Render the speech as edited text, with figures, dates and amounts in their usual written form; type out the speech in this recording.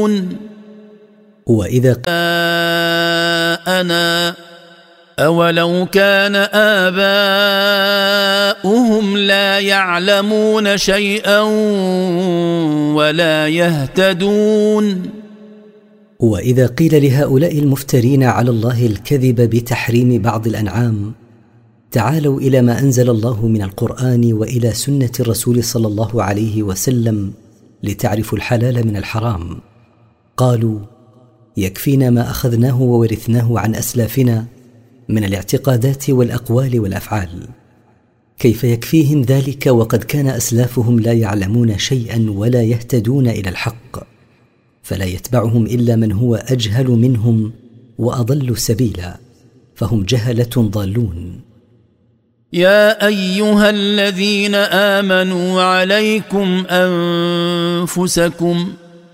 يهتدون وإذا أنا أولو كان آباؤهم لا يعلمون شيئا ولا يهتدون وإذا قيل لهؤلاء المفترين على الله الكذب بتحريم بعض الأنعام تعالوا إلى ما أنزل الله من القرآن وإلى سنة الرسول صلى الله عليه وسلم لتعرفوا الحلال من الحرام، قالوا يكفينا ما أخذناه وورثناه عن أسلافنا من الاعتقادات والأقوال والأفعال. كيف يكفيهم ذلك وقد كان أسلافهم لا يعلمون شيئا ولا يهتدون إلى الحق، فلا يتبعهم إلا من هو أجهل منهم وأضل سبيلا، فهم جهلة ضالون. يا أيها الذين آمنوا عليكم أنفسكم